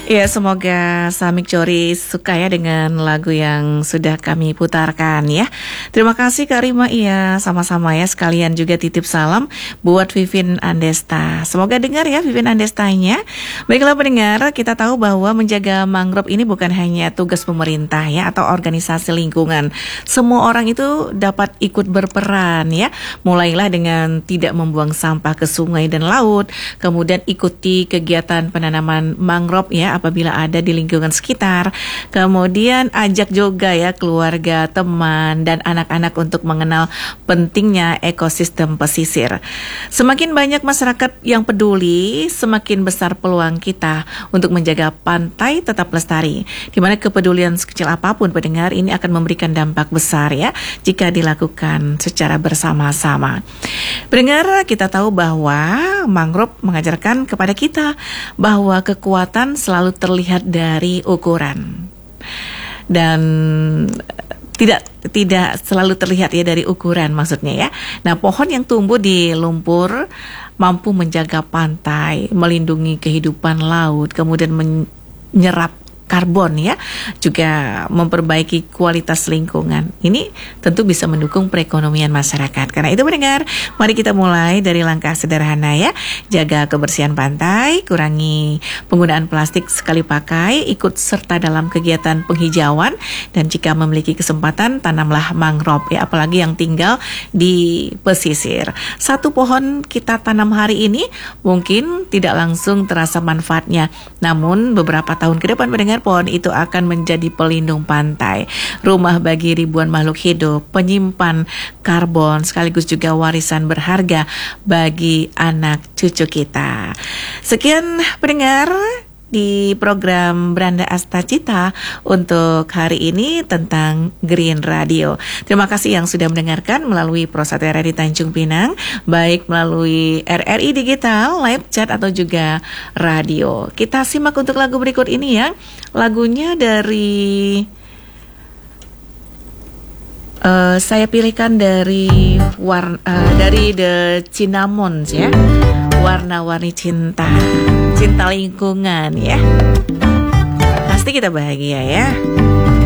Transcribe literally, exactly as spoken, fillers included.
Ya, semoga Samik Cori suka ya dengan lagu yang sudah kami putarkan ya. Terima kasih Kak Rima, iya sama-sama ya, sekalian juga titip salam buat Vivin Andesta. Semoga dengar ya Vivin Andestanya. Baiklah pendengar, kita tahu bahwa menjaga mangrove ini bukan hanya tugas pemerintah ya atau organisasi lingkungan. Semua orang itu dapat ikut berperan ya. Mulailah dengan tidak membuang sampah ke sungai dan laut, kemudian ikuti kegiatan penanaman mangrove ya apabila ada di lingkungan sekitar. Kemudian ajak juga ya keluarga, teman, dan anak-anak untuk mengenal pentingnya ekosistem pesisir. Semakin banyak masyarakat yang peduli, semakin besar peluang kita untuk menjaga pantai tetap lestari. Di mana kepedulian sekecil apapun pendengar ini akan memberikan dampak besar ya jika dilakukan secara bersama-sama. Pendengar, kita tahu bahwa mangrove mengajarkan kepada kita bahwa kekuatan selalu terlihat dari ukuran dan tidak tidak selalu terlihat ya dari ukuran maksudnya ya. Nah, pohon yang tumbuh di lumpur mampu menjaga pantai, melindungi kehidupan laut, kemudian menyerap karbon ya, juga memperbaiki kualitas lingkungan. Ini tentu bisa mendukung perekonomian masyarakat. Karena itu mendengar, mari kita mulai dari langkah sederhana ya. Jaga kebersihan pantai, kurangi penggunaan plastik sekali pakai, ikut serta dalam kegiatan penghijauan, dan jika memiliki kesempatan tanamlah mangrove ya, apalagi yang tinggal di pesisir. Satu pohon kita tanam hari ini mungkin tidak langsung terasa manfaatnya, namun beberapa tahun ke depan mendengar pohon itu akan menjadi pelindung pantai, rumah bagi ribuan makhluk hidup, penyimpan karbon, sekaligus juga warisan berharga bagi anak cucu kita. Sekian pendengar di program Branda Astacita untuk hari ini tentang Green Radio. Terima kasih yang sudah mendengarkan melalui Prosatera di Tanjung Pinang, baik melalui R R I Digital, live chat atau juga radio. Kita simak untuk lagu berikut ini ya. Lagunya dari uh, saya pilihkan dari war, uh, dari The Cinnamons ya. Warna-warni cinta, cinta lingkungan ya. Pasti kita bahagia ya.